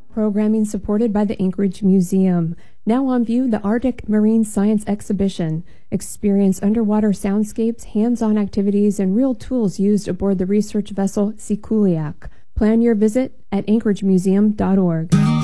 Programming supported by the Anchorage Museum. Now on view, the Arctic Marine Science Exhibition. Experience underwater soundscapes, hands-on activities, and real tools used aboard the research vessel Sikuliaq. Plan your visit at anchoragemuseum.org.